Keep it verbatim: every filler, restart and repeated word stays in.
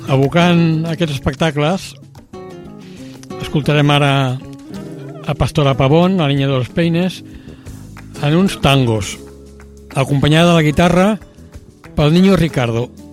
Evocant aquests espectacles, escoltarem ara a Pastora Pavón, la Niña de los Peines, en uns tangos, acompanyada de la guitarra pel Niño Ricardo.